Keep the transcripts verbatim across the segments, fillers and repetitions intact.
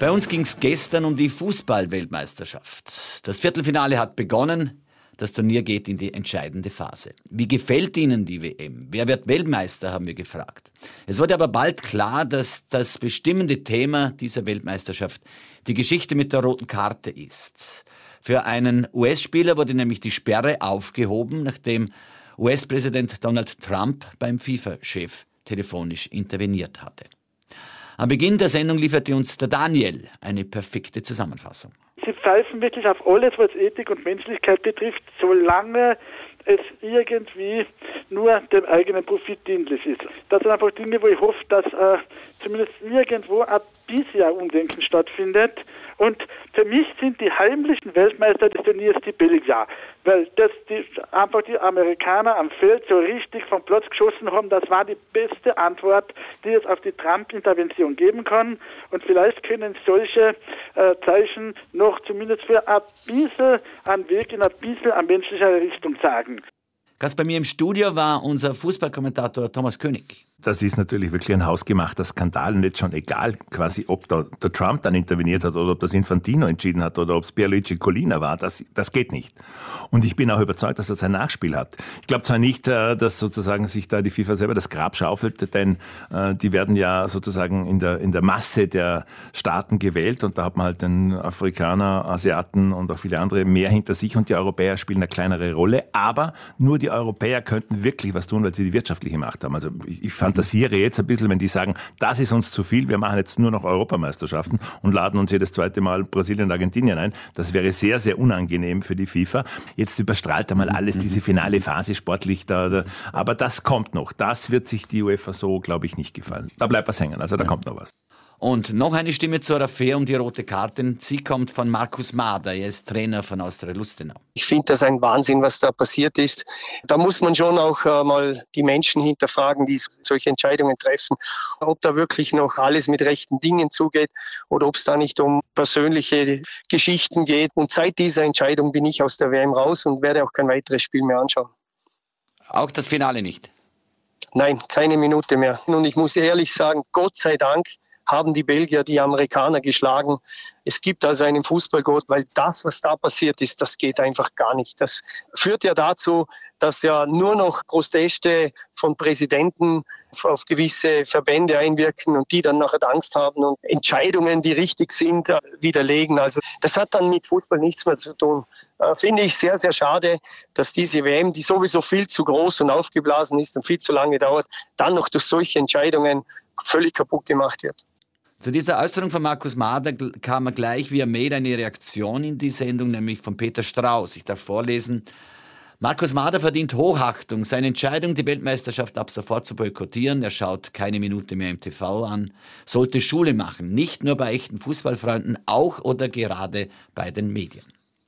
Bei uns ging es gestern um die Fußball-Weltmeisterschaft. Das Viertelfinale hat begonnen. Das Turnier geht in die entscheidende Phase. Wie gefällt Ihnen die W M? Wer wird Weltmeister, haben wir gefragt. Es wurde aber bald klar, dass das bestimmende Thema dieser Weltmeisterschaft die Geschichte mit der roten Karte ist. Für einen U S-Spieler wurde nämlich die Sperre aufgehoben, nachdem U S-Präsident Donald Trump beim FIFA-Chef telefonisch interveniert hatte. Am Beginn der Sendung lieferte uns der Daniel eine perfekte Zusammenfassung. Sie pfeifen wirklich auf alles, was Ethik und Menschlichkeit betrifft, solange es irgendwie nur dem eigenen Profit dienlich ist. Das sind einfach Dinge, wo ich hoffe, dass äh, zumindest irgendwo ein bisschen Umdenken stattfindet. Und für mich sind die heimlichen Weltmeister des Turniers die Belgier, weil das die, einfach die Amerikaner am Feld so richtig vom Platz geschossen haben. Das war die beste Antwort, die es auf die Trump-Intervention geben kann. Und vielleicht können solche äh, Zeichen noch zumindest für ein bisschen einen Weg in ein bisschen eine menschlichere Richtung sagen. Gast bei mir im Studio war unser Fußballkommentator Thomas König. Das ist natürlich wirklich ein hausgemachter Skandal und jetzt schon egal, quasi, ob da der Trump dann interveniert hat oder ob das Infantino entschieden hat oder ob es Pierluigi Collina war, das, das geht nicht. Und ich bin auch überzeugt, dass das ein Nachspiel hat. Ich glaube zwar nicht, dass sozusagen sich da die FIFA selber das Grab schaufelt, denn äh, die werden ja sozusagen in der, in der Masse der Staaten gewählt und da hat man halt den Afrikaner, Asiaten und auch viele andere mehr hinter sich und die Europäer spielen eine kleinere Rolle, aber nur die Europäer könnten wirklich was tun, weil sie die wirtschaftliche Macht haben. Also ich, ich fantasiere jetzt ein bisschen, wenn die sagen, das ist uns zu viel, wir machen jetzt nur noch Europameisterschaften und laden uns jedes zweite Mal Brasilien und Argentinien ein. Das wäre sehr, sehr unangenehm für die FIFA. Jetzt überstrahlt einmal alles diese finale Phase sportlich da, da. Aber das kommt noch. Das wird sich die UEFA so, glaube ich, nicht gefallen. Da bleibt was hängen. Also da kommt noch was. Und noch eine Stimme zur Affäre um die rote Karte. Sie kommt von Markus Mader. Er ist Trainer von Austria Lustenau. Ich finde das ein Wahnsinn, was da passiert ist. Da muss man schon auch äh, mal die Menschen hinterfragen, die solche Entscheidungen treffen, ob da wirklich noch alles mit rechten Dingen zugeht oder ob es da nicht um persönliche Geschichten geht. Und seit dieser Entscheidung bin ich aus der W M raus und werde auch kein weiteres Spiel mehr anschauen. Auch das Finale nicht? Nein, keine Minute mehr. Und ich muss ehrlich sagen, Gott sei Dank haben die Belgier die Amerikaner geschlagen. Es gibt also einen Fußballgott, weil das, was da passiert ist, das geht einfach gar nicht. Das führt ja dazu, dass ja nur noch Proteste von Präsidenten auf gewisse Verbände einwirken und die dann nachher Angst haben und Entscheidungen, die richtig sind, widerlegen. Also das hat dann mit Fußball nichts mehr zu tun. Äh, finde ich sehr, sehr schade, dass diese W M, die sowieso viel zu groß und aufgeblasen ist und viel zu lange dauert, dann noch durch solche Entscheidungen völlig kaputt gemacht wird. Zu dieser Äußerung von Markus Mader kam gleich via Mail eine Reaktion in die Sendung, nämlich von Peter Strauß. Ich darf vorlesen. Markus Mader verdient Hochachtung. Seine Entscheidung, die Weltmeisterschaft ab sofort zu boykottieren, er schaut keine Minute mehr im T V an, sollte Schule machen. Nicht nur bei echten Fußballfreunden, auch oder gerade bei den Medien.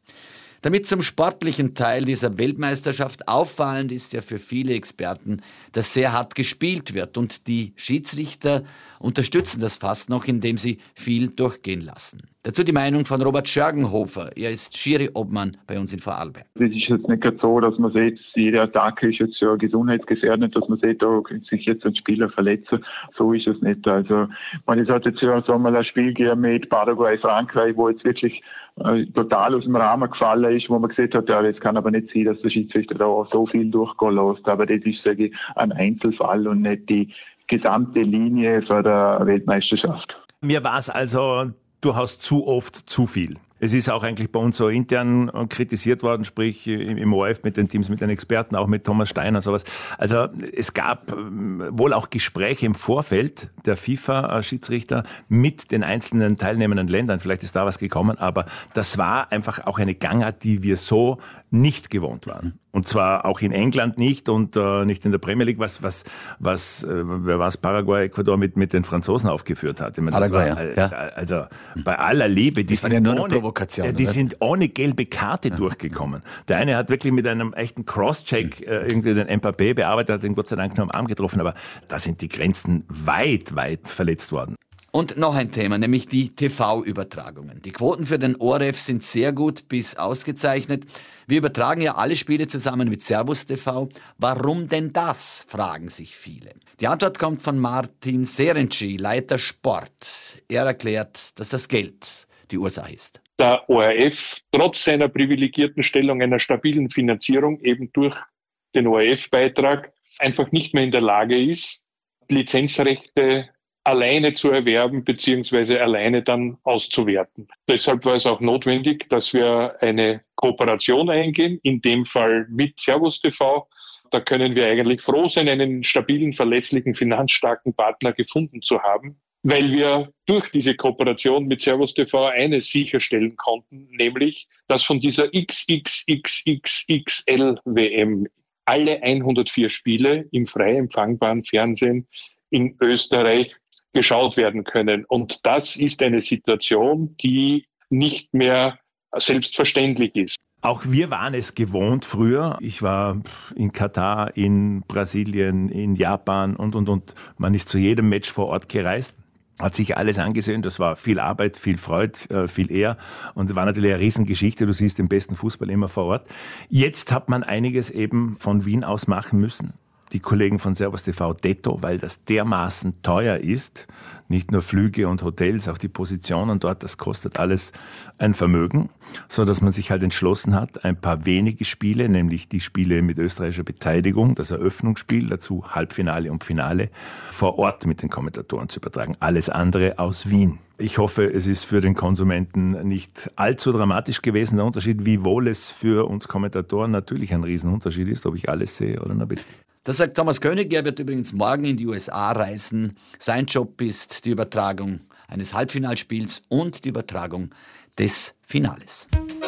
Damit zum sportlichen Teil dieser Weltmeisterschaft auffallend ist ja für viele Experten, dass sehr hart gespielt wird und die Schiedsrichter unterstützen das fast noch, indem sie viel durchgehen lassen. Dazu die Meinung von Robert Schörgenhofer. Er ist Schiri-Obmann bei uns in Vorarlberg. Es ist jetzt nicht so, dass man sieht, jede Attacke ist jetzt ja gesundheitsgefährdend, dass man sieht, da könnte sich jetzt ein Spieler verletzen. So ist es nicht. Also, man, es hat jetzt ja so mal ein Spiel gegeben mit Paraguay, Frankreich, wo jetzt wirklich äh, total aus dem Rahmen gefallen ist, wo man gesagt hat, ja, das kann aber nicht sein, dass der Schiedsrichter da so viel durchgehen lässt. Aber das ist, sage ich, ein Einzelfall und nicht die gesamte Linie für der Weltmeisterschaft. Mir war es also durchaus zu oft zu viel. Es ist auch eigentlich bei uns so intern kritisiert worden, sprich im O R F mit den Teams, mit den Experten, auch mit Thomas Steiner und sowas. Also es gab wohl auch Gespräche im Vorfeld der FIFA-Schiedsrichter mit den einzelnen teilnehmenden Ländern. Vielleicht ist da was gekommen, aber das war einfach auch eine Gangart, die wir so nicht gewohnt waren. Und zwar auch in England nicht und äh, nicht in der Premier League, was, was, was, äh, wer was Paraguay, Ecuador mit, mit den Franzosen aufgeführt hat. Ich meine, Paraguay, war, ja. Also bei aller Liebe, die, sind, ja nur ohne, Provokation, die oder? sind ohne gelbe Karte ja. durchgekommen. Der eine hat wirklich mit einem echten Cross-Check äh, irgendwie den Mbappé bearbeitet, hat ihn Gott sei Dank nur am Arm getroffen, aber da sind die Grenzen weit, weit verletzt worden. Und noch ein Thema, nämlich die T V-Übertragungen. Die Quoten für den O R F sind sehr gut bis ausgezeichnet. Wir übertragen ja alle Spiele zusammen mit Servus T V. Warum denn das, fragen sich viele. Die Antwort kommt von Martin Serenci, Leiter Sport. Er erklärt, dass das Geld die Ursache ist. Der O R F trotz seiner privilegierten Stellung einer stabilen Finanzierung eben durch den O R F-Beitrag einfach nicht mehr in der Lage ist, Lizenzrechte alleine zu erwerben beziehungsweise alleine dann auszuwerten. Deshalb war es auch notwendig, dass wir eine Kooperation eingehen, in dem Fall mit Servus T V. Da können wir eigentlich froh sein, einen stabilen, verlässlichen, finanzstarken Partner gefunden zu haben, weil wir durch diese Kooperation mit Servus T V eines sicherstellen konnten, nämlich, dass von dieser X X X X X L W M alle hundertvier Spiele im frei empfangbaren Fernsehen in Österreich geschaut werden können. Und das ist eine Situation, die nicht mehr selbstverständlich ist. Auch wir waren es gewohnt früher. Ich war in Katar, in Brasilien, in Japan und, und, und. Man ist zu jedem Match vor Ort gereist, hat sich alles angesehen. Das war viel Arbeit, viel Freude, viel Ehr und war natürlich eine Riesengeschichte. Du siehst den besten Fußball immer vor Ort. Jetzt hat man einiges eben von Wien aus machen müssen. Die Kollegen von Servus T V detto, weil das dermaßen teuer ist. Nicht nur Flüge und Hotels, auch die Positionen dort, das kostet alles ein Vermögen, so dass man sich halt entschlossen hat, ein paar wenige Spiele, nämlich die Spiele mit österreichischer Beteiligung, das Eröffnungsspiel, dazu Halbfinale und Finale, vor Ort mit den Kommentatoren zu übertragen. Alles andere aus Wien. Ich hoffe, es ist für den Konsumenten nicht allzu dramatisch gewesen, der Unterschied, wiewohl es für uns Kommentatoren natürlich ein Riesenunterschied ist, ob ich alles sehe oder nur ein bisschen. Das sagt Thomas König, er wird übrigens morgen in die U S A reisen. Sein Job ist die Übertragung eines Halbfinalspiels und die Übertragung des Finales.